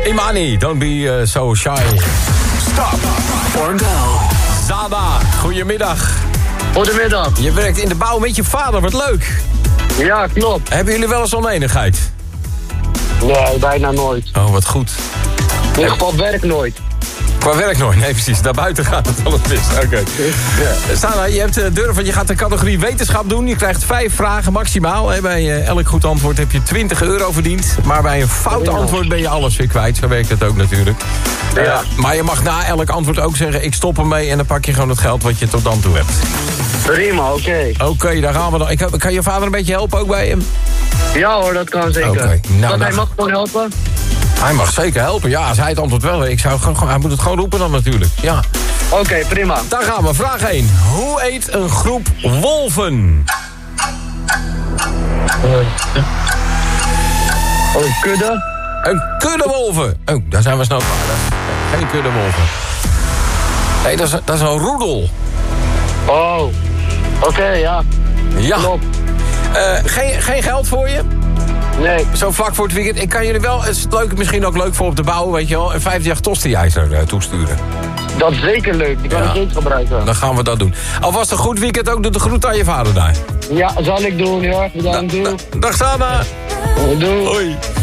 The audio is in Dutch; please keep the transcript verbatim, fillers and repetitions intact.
Imani, don't be uh, so shy. Stop or go. Zada, goedemiddag. Goedemiddag. Je werkt in de bouw met je vader, wat leuk. Ja, klopt. Hebben jullie wel eens oneenigheid? Nee, bijna nooit. Oh, wat goed. In ieder geval werk nooit. Qua werk nooit, nee precies. Daarbuiten gaat het al mis. Oké. Okay. Ja. Sana, je hebt de deur van je gaat de categorie wetenschap doen. Je krijgt vijf vragen maximaal. Bij elk goed antwoord heb je twintig euro verdiend. Maar bij een fout antwoord ben je alles weer kwijt. Zo werkt het ook natuurlijk. Ja. Uh, maar je mag na elk antwoord ook zeggen, ik stop ermee en dan pak je gewoon het geld wat je tot dan toe hebt. Prima, oké. Okay. Oké, okay, daar gaan we dan. Ik, kan je vader een beetje helpen ook bij hem? Ja hoor, dat kan zeker. Okay. Nou, dat nou, hij mag gewoon helpen? Hij mag zeker helpen, ja. Als hij het antwoord wel weet, ik zou gewoon, hij moet het gewoon roepen dan natuurlijk. Ja. Oké, okay, prima. Daar gaan we. Vraag één. Hoe eet een groep wolven? Uh, oh, een kudde? Een kudde wolven. Oh, daar zijn we snel klaar. Geen kudde wolven. Nee, dat is, dat is een roedel. Oh, oké, okay, ja. Ja. Klopt. Uh, geen, geen geld voor je? Nee. Zo vlak voor het weekend. Ik kan jullie wel, het is leuk, misschien ook leuk voor op de bouw, weet je wel, een vijftig tosti-ijzer uh, toesturen. Dat is zeker leuk, die kan ja. ik eens gebruiken. Dan gaan we dat doen. Alvast een goed weekend ook, doe de groet aan je vader daar. Ja, zal ik doen, hoor. Bedankt, doei. Dag Sana. Doei. Hoi.